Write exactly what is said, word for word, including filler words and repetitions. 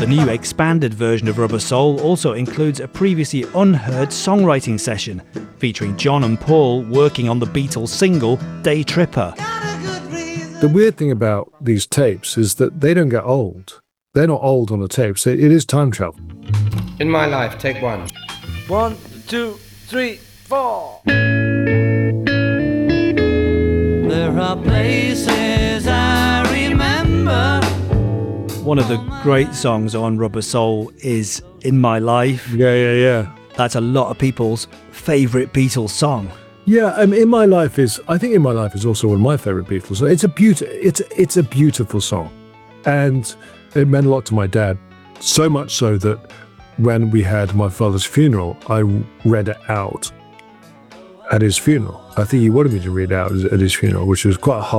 The new expanded version of Rubber Soul also includes a previously unheard songwriting session featuring John and Paul working on the Beatles single Day Tripper. The weird thing about these tapes is that they don't get old. They're not old on the tapes. It is time travel. In My Life, take one. One, two, three, four. There are places I remember. One of the great songs on Rubber Soul is In My Life. Yeah, yeah, yeah. That's a lot of people's favourite Beatles song. Yeah, um, In My Life is, I think In My Life is also one of my favourite Beatles songs. It's a beaut- it's, it's a beautiful song. And it meant a lot to my dad. So much so that when we had my father's funeral, I read it out at his funeral. I think he wanted me to read it out at his funeral, which was quite hard.